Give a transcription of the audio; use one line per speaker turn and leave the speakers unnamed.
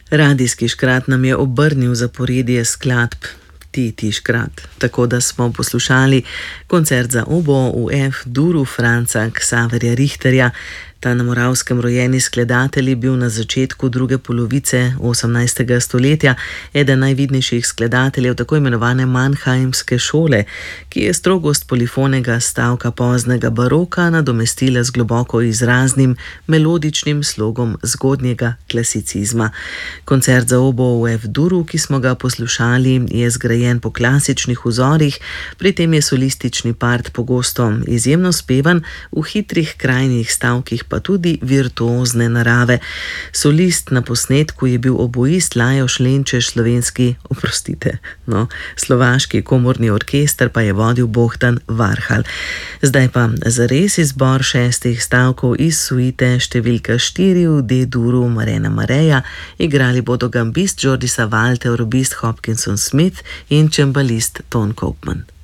Radijski škrat nam je obrnil zaporedje skladb Ti škrat, tako da smo poslušali koncert za oboe v F-duru Franca Xaverja Richterja. Ta na Moravskem rojeni skladatelj je bil na začetku druge polovice 18. stoletja eden najvidnejših skladateljev tako imenovane Mannheimske šole, ki je strogost polifonega stavka poznega baroka nadomestila z globoko izraznim melodičnim slogom zgodnjega klasicizma. Koncert za oboe v F-duru, ki smo ga poslušali, je zgrajen po klasičnih vzorih, pri tem je solistični part pogosto izjemno spevan, v hitrih krajnih stavkih pa tudi virtuozne narave. Solist na posnetku je bil oboist Lajos Lenčeš, slovaški komorni orkester pa je vodil Bohdan Varhal. Zdaj pa zares izbor 6 stavkov iz suite številka 4 v D-duru Marena Mareja. Igrali bodo gambist Jordi Savall, teorobist Hopkinson Smith in čembalist Ton Koopman.